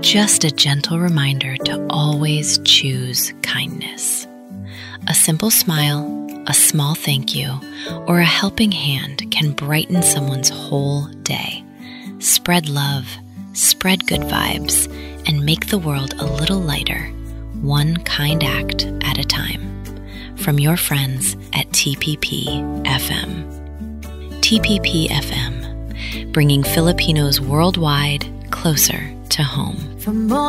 just a gentle reminder to always choose kindness. A simple smile, a small thank you, or a helping hand can brighten someone's whole day. Spread love, spread good vibes, and make the world a little lighter, one kind act at a time. From your friends at TPP FM. TPP FM, bringing Filipinos worldwide closer to home.